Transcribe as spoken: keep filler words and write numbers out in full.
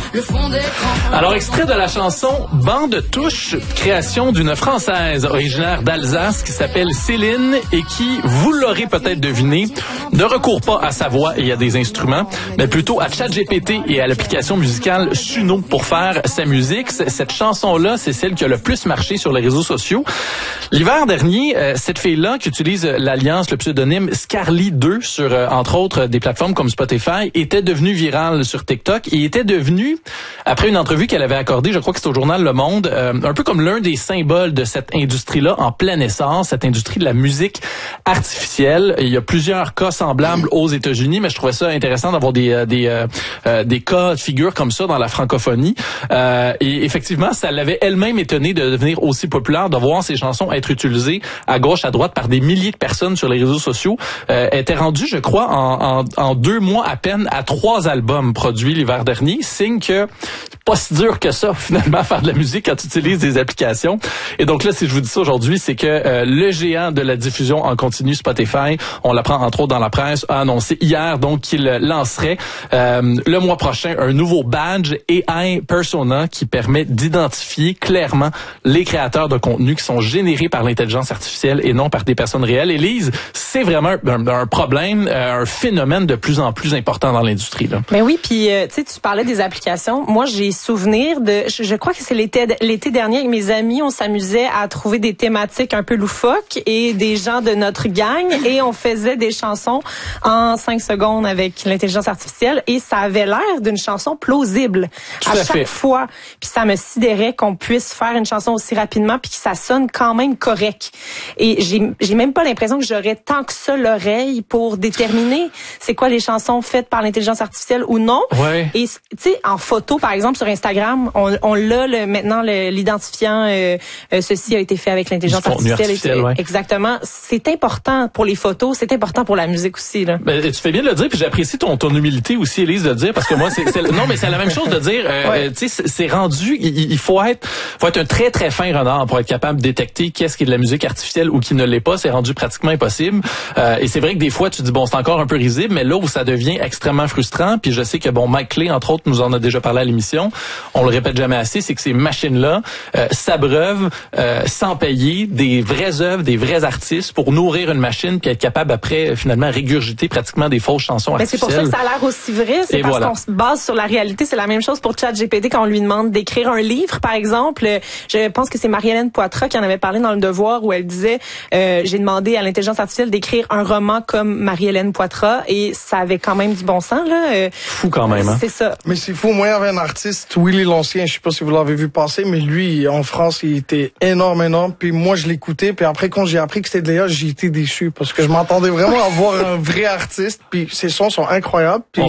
le fond d'écran. Alors, extrait de la chanson Bande touche, création d'une Française originaire d'Alsace qui s'appelle Céline et qui, vous l'aurez peut-être deviné, ne recourt pas à sa voix et à des instruments, mais plutôt à ChatGPT et à l'application musicale Suno pour faire sa musique. Cette chanson-là, c'est celle qui a le plus marché sur les réseaux sociaux. L'hiver dernier, euh, cette fille-là qui utilise l'alliance, le pseudonyme Scarly deux sur, euh, entre autres, des plateformes comme Spotify, était devenue virale sur TikTok et était devenue, après une entrevue qu'elle avait accordée, je crois que c'était au journal Le Monde, euh, un peu comme l'un des symboles de cette industrie-là en plein essor, cette industrie de la musique artificielle. Il y a plusieurs cas semblables aux États-Unis, mais je trouvais ça intéressant d'avoir des euh, des euh, euh, des cas de figure comme ça dans la francophonie. Euh, et effectivement, ça l'avait elle-même étonnée de devenir aussi populaire, de voir ses chansons être utilisées à gauche, à droite par des milliers de personnes sur les réseaux sociaux. Euh, elle était rendue, je crois, en, en, en deux mois à peine à trois albums produits l'hiver dernier, signe que c'est pas si dur que ça, finalement, faire de la musique quand tu utilises des applications. Et donc là, si je vous dis ça aujourd'hui, c'est que euh, le géant de la diffusion en continu Spotify, on l'apprend entre autres dans la presse, a annoncé hier donc qu'il lancerait euh, le mois prochain un nouveau badge A I Persona qui permet d'identifier clairement les créateurs de contenu qui sont générés par l'intelligence artificielle et non par des personnes réelles. Élise, c'est vraiment un, un problème, un phénomène de plus en plus important dans l'industrie. Là. Ben oui, puis euh, tu sais, tu parlais des applications. Moi, j'ai souvenir de, je, je crois que c'est l'été l'été dernier avec mes amis, on s'amusait à trouver des thématiques un peu loufoques et des gens de notre gang et on faisait des chansons en cinq secondes avec l'intelligence artificielle et ça avait l'air d'une chanson plausible Tout à, à chaque fait. fois. Puis ça me sidérait qu'on puisse faire une chanson aussi rapidement puis que ça sonne quand même correct. Et j'ai j'ai même pas l'impression que j'aurais tant que ça l'oreille pour déterminer c'est quoi les chansons faites par l'intelligence artificielle ou non. Ouais. Et tu sais, en photo par exemple sur Instagram, on, on l'a le, maintenant le, l'identifiant euh, euh, ceci a été fait avec l'intelligence artificielle. artificielle et, ouais. Exactement. C'est important pour les photos, c'est important pour la musique aussi là. Ben, tu fais bien de le dire, puis j'apprécie ton ton humilité aussi, Élise, de le dire, parce que moi, c'est, c'est non, mais c'est la même chose de dire, euh, ouais. tu sais, c'est, c'est rendu, il, il faut être, faut être un très très fin renard pour être capable de détecter qu'est-ce qui est de la musique artificielle ou qui ne l'est pas. C'est rendu pratiquement impossible. Euh, et c'est vrai que des fois, tu dis bon, c'est encore un peu risible, mais là où ça devient extrêmement frustrant, puis je sais que bon, Mike Clay, entre autres, nous en a déjà parlé à l'émission. On le répète jamais assez, c'est que ces machines-là euh, s'abreuvent euh, sans payer des vraies œuvres, des vrais artistes pour nourrir une machine puis être capable après finalement régurgiter pratiquement des fausses chansons Mais artificielles. c'est pour ça que ça a l'air aussi vrai, c'est Et parce voilà. qu'on se base sur la réalité. C'est la même chose pour ChatGPT quand on lui demande d'écrire un livre, par exemple. Je pense que c'est Marie-Hélène Poitras qui en avait parlé dans Le Devoir où elle disait euh, j'ai demandé à l'intelligence artificielle d'écrire un roman comme Marie-Hélène Poitras et ça avait quand même du bon sens là. Euh, Fou quand même. Hein? C'est ça. Mais c'est fou. Moi, il y avait un artiste, Willy l'Ancien, je sais pas si vous l'avez vu passer, mais lui, en France, il était énorme, énorme. Puis moi, je l'écoutais. Puis après, quand j'ai appris que c'était de Léa, j'ai été déçu parce que je m'attendais vraiment à voir un vrai artiste. Puis ses sons sont incroyables. Puis